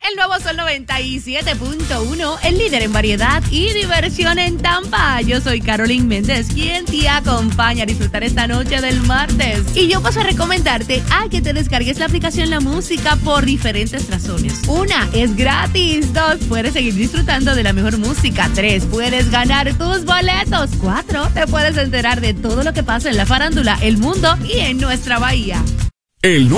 El nuevo Sol 97.1, el líder en variedad y diversión en Tampa. Yo soy Carolyn Méndez, quien te acompaña a disfrutar esta noche del martes. Y yo paso a recomendarte a que te descargues la aplicación La Música por diferentes razones. 1, es gratis. 2, puedes seguir disfrutando de la mejor música. 3, puedes ganar tus boletos. 4, te puedes enterar de todo lo que pasa en la farándula, el mundo y en nuestra bahía. El